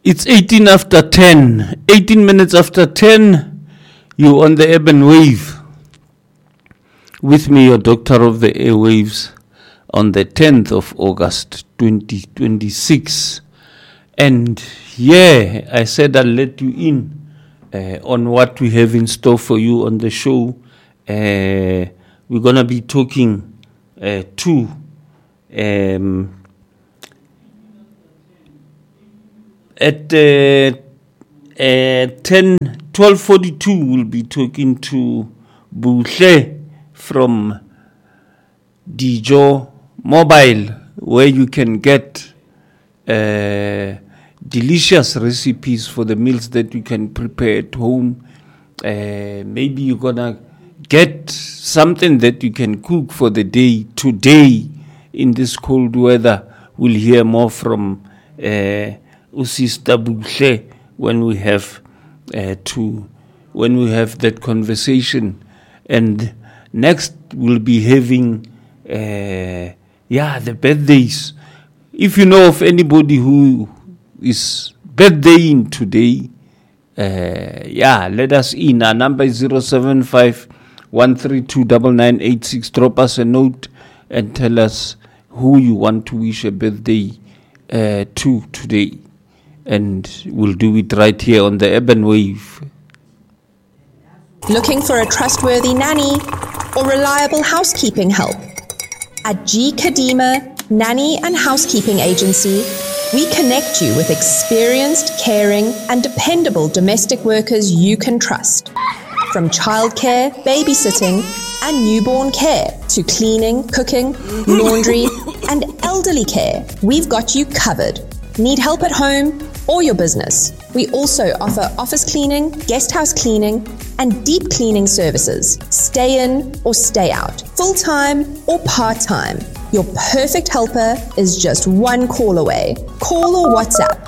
It's 18 after 10. 18 minutes after 10, you're on the urban wave. With me, your doctor of the airwaves, on the 10th of August, 2026. And yeah, I said I'll let you in on what we have in store for you on the show. We're going to be talking to at 12:42 we'll be talking to Buhle from Dijo Mobile, where you can get delicious recipes for the meals that you can prepare at home. Maybe you're gonna get something that you can cook for the day today in this cold weather. We'll hear more from Usista Buhle when we have that conversation. And next we'll be having the birthdays. If you know of anybody who is birthdaying today, let us in. Our number is 075-132-9986. Drop us a note and tell us who you want to wish a birthday to today. And we'll do it right here on the Urban Wave. Looking for a trustworthy nanny or reliable housekeeping help? At G. Kadima Nanny and Housekeeping Agency, we connect you with experienced, caring, and dependable domestic workers you can trust. From childcare, babysitting, and newborn care to cleaning, cooking, laundry, and elderly care, we've got you covered. Need help at home or your business? We also offer office cleaning, guest house cleaning, and deep cleaning services. Stay in or stay out, full-time or part-time. Your perfect helper is just one call away. Call or WhatsApp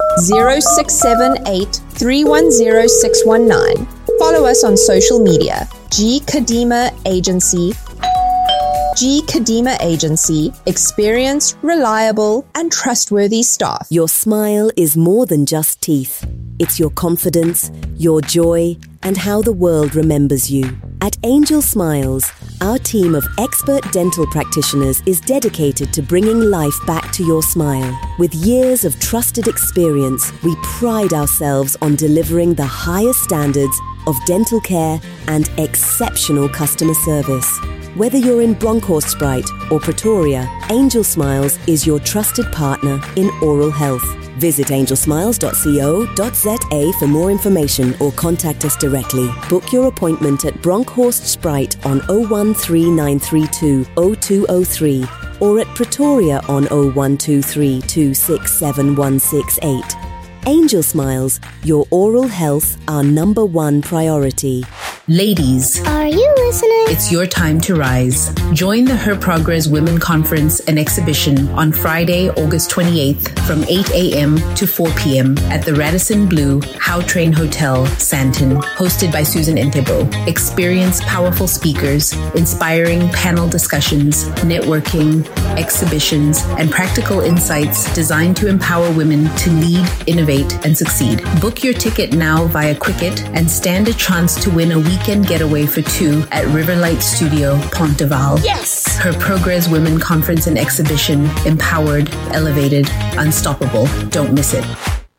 0678 310 619. Follow us on social media. G. Kadima Agency. G. Kadima Agency. Experienced, reliable, and trustworthy staff. Your smile is more than just teeth. It's your confidence, your joy, and how the world remembers you. At Angel Smiles, our team of expert dental practitioners is dedicated to bringing life back to your smile. With years of trusted experience, we pride ourselves on delivering the highest standards of dental care and exceptional customer service. Whether you're in Bronkhorstspruit or Pretoria, Angel Smiles is your trusted partner in oral health. Visit angelsmiles.co.za for more information or contact us directly. Book your appointment at Bronkhorstspruit on 013932 0203 or at Pretoria on 0123 267 168. Angel Smiles, your oral health, our number one priority. Ladies, are you listening? It's your time to rise. Join the Her Progress Women Conference and Exhibition on Friday, August 28th from 8 a.m. to 4 p.m. at the Radisson Blu Howtrain Hotel, Sandton, hosted by Susan Entebo. Experience powerful speakers, inspiring panel discussions, networking, exhibitions, and practical insights designed to empower women to lead, innovate, and succeed. Book your ticket now via Quicket and stand a chance to win a weekend getaway for two at Riverlight Studio, Pont-de-Val. Yes! Her Progress Women Conference and Exhibition. Empowered, elevated, unstoppable. Don't miss it.